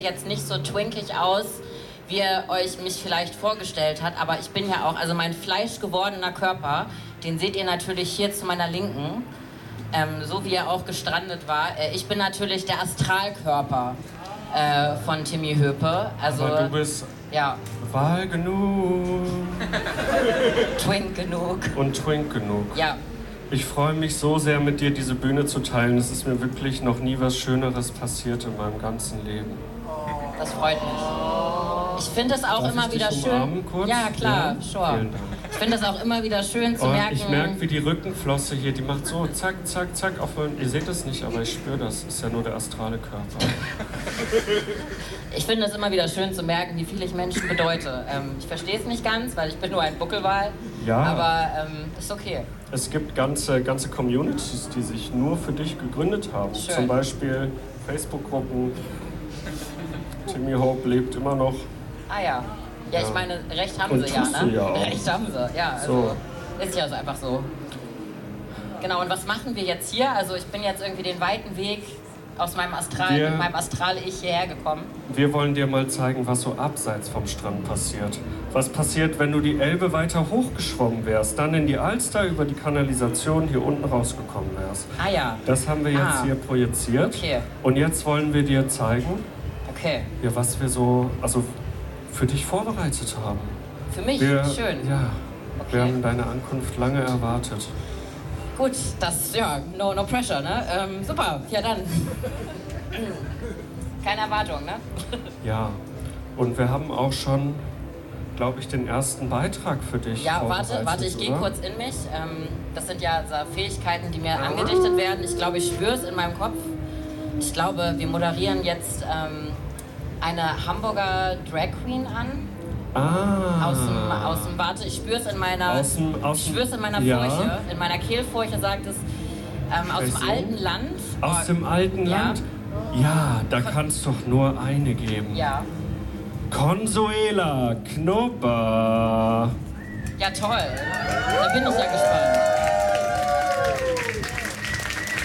jetzt nicht so twinkig aus, wie ihr euch mich vielleicht vorgestellt hat, aber ich bin ja auch, also mein fleischgewordener Körper, den seht ihr natürlich hier zu meiner Linken, so wie er auch gestrandet war. Ich bin natürlich der Astralkörper von Timmy Höpe. Also, aber du bist ja. Wahl genug. Twink genug. Und twink genug. Ja. Ich freue mich so sehr, mit dir diese Bühne zu teilen. Es ist mir wirklich noch nie was Schöneres passiert in meinem ganzen Leben. Das freut mich. Ich finde es auch Darf immer ich wieder dich schön. umarmen kurz? Ja, klar, Ja? sure. Vielen Dank. Ich finde es auch immer wieder schön zu merken. Ich merke, wie die Rückenflosse hier, die macht so zack, zack, zack. Ihr seht das nicht, aber ich spüre das. Ist ja nur der astrale Körper. Ich finde es immer wieder schön zu merken, wie viel ich Menschen bedeute. Ich verstehe es nicht ganz, weil ich bin nur ein Buckelwal. Ja. Aber ist okay. Es gibt ganze Communities, die sich nur für dich gegründet haben. Schön. Zum Beispiel Facebook-Gruppen. Timmy Hope lebt immer noch. Ah ja. Ja, ich meine, Recht haben Und sie ja, tust ne? du ja auch. Recht haben sie, ja. Also, ist ja so einfach so. Genau, und was machen wir jetzt hier? Also ich bin jetzt irgendwie den weiten Weg aus meinem Astral-Ich hierher gekommen. Wir wollen dir mal zeigen, was so abseits vom Strand passiert. Was passiert, wenn du die Elbe weiter hochgeschwommen wärst, dann in die Alster über die Kanalisation hier unten rausgekommen wärst. Ah ja. Das haben wir jetzt hier projiziert. Okay. Und jetzt wollen wir dir zeigen, Okay. ja, was wir so für dich vorbereitet haben. Für mich? Schön. Ja, Okay. wir haben deine Ankunft lange erwartet. Gut, no pressure, ne? Super, ja dann. Keine Erwartung, ne? Ja, und wir haben auch schon, glaube ich, den ersten Beitrag für dich vorbereitet. Warte, ich gehe oder? kurz in mich. Das sind ja so Fähigkeiten, die mir angedichtet werden. Ich glaube, ich spüre es in meinem Kopf. Ich glaube, wir moderieren jetzt eine Hamburger Drag Queen an. Ah. Aus dem Warte, ich spüre es in meiner ja. Furche, in meiner Kehlfurche sagt es, aus dem alten Land. Aus dem alten Land? Ja, da kann es doch nur eine geben. Ja. Consuela Knobber. Ja, toll. Da bin ich ja gespannt.